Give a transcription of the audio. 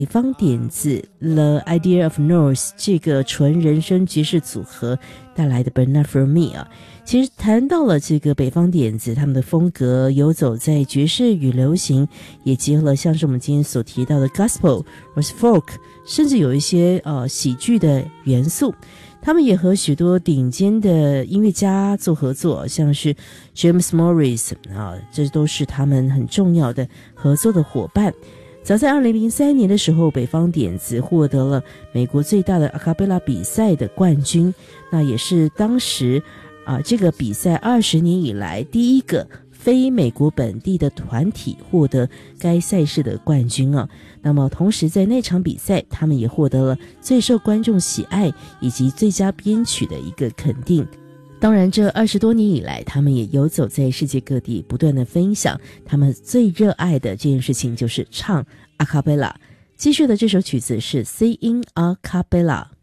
北方点子 The Idea of North 这个纯人声爵士组合带来的 But Not For Me 啊，其实谈到了这个北方点子他们的风格游走在爵士与流行，也结合了像是我们今天所提到的 Gospel 或是 Folk， 甚至有一些喜剧的元素。他们也和许多顶尖的音乐家做合作，像是 James Morris 啊，这都是他们很重要的合作的伙伴。早在2003年的时候，北方点子获得了美国最大的阿卡贝拉比赛的冠军，那也是当时这个比赛20年以来第一个非美国本地的团体获得该赛事的冠军啊。那么同时在那场比赛，他们也获得了最受观众喜爱以及最佳编曲的一个肯定。当然这20多年以来，他们也游走在世界各地，不断的分享他们最热爱的这件事情，就是唱阿卡贝拉。继续的这首曲子是 Sing a Cappella。